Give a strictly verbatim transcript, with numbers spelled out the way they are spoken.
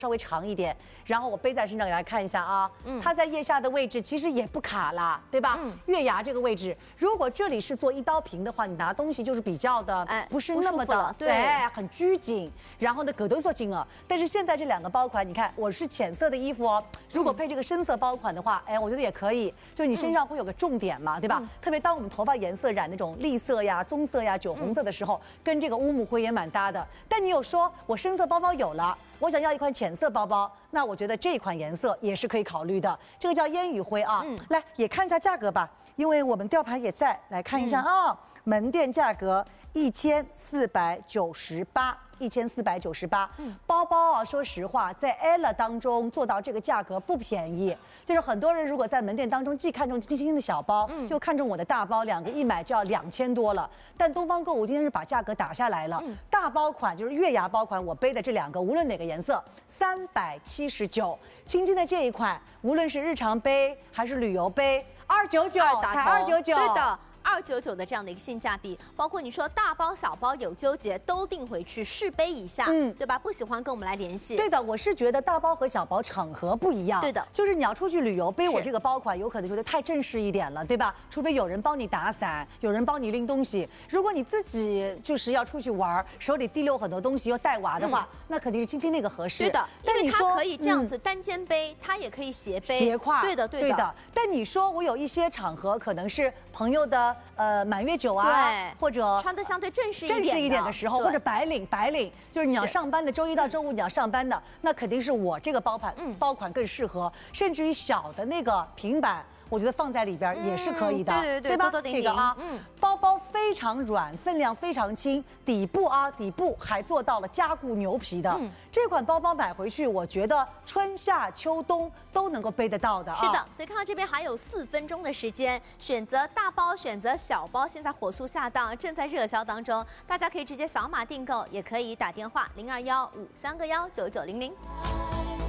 稍微长一点，然后我背在身上给大家看一下啊，嗯，它在腋下的位置其实也不卡啦，对吧？嗯，月牙这个位置，如果这里是做一刀平的话，你拿东西就是比较的，哎，不是那么的，对，很拘谨，然后呢，葛都做紧了。但是现在这两个包款，你看我是浅色的衣服哦，如果配这个深色包款的话，哎，我觉得也可以，就是你身上会有个重点嘛，对吧？特别当我们头发颜色染那种栗色呀、棕色呀、酒红色的时候，跟这个乌木灰也蛮搭的。但你有说我深色包包有了。 我想要一款浅色包包，那我觉得这款颜色也是可以考虑的。这个叫烟雨灰啊，嗯、来也看一下价格吧，因为我们吊牌也在，来看一下啊、嗯，门店价格一千四百九十八。 一千四百九十八，包包啊，说实话，在 Ella 当中做到这个价格不便宜。就是很多人如果在门店当中既看中金星的小包，嗯，又看中我的大包，两个一买就要两千多了。但东方购物今天是把价格打下来了，嗯、大包款就是月牙包款，我背的这两个，无论哪个颜色，三百七十九。青青的这一款，无论是日常背还是旅游背，二九九，才二九九， 对的。 二九九的这样的一个性价比，包括你说大包小包有纠结，都订回去试背一下，嗯，对吧？不喜欢跟我们来联系。 对的，我是觉得大包和小包场合不一样。 对的， 就是你要出去旅游背我这个包款，有可能觉得太正式一点了，对吧？除非有人帮你打伞，有人帮你拎东西。如果你自己就是要出去玩，手里提溜很多东西，又带娃的话，嗯、那肯定是青青那个合适。 对的，因为它可以这样子单肩背，嗯、它也可以斜背、 斜挎。 对的，对的。 对的。但你说我有一些场合可能是朋友的。 呃，满月酒啊， 对， 或者穿的相对正式一点正式一点的时候，或者白领白领，就是你要上班的，周一到周五你要上班的，那肯定是我这个包款，嗯，包款更适合，甚至于小的那个平板。 我觉得放在里边也是可以的， 嗯、对对对， 对吧？ 多多这个啊，嗯，包包非常软，分量非常轻，底部啊，底部还做到了加固牛皮的。嗯、这款包包买回去，我觉得春夏秋冬都能够背得到的、啊。 是的，所以看到这边还有四分钟的时间，选择大包，选择小包，现在火速下档，正在热销当中，大家可以直接扫码订购，也可以打电话零二幺五三个幺九九零零。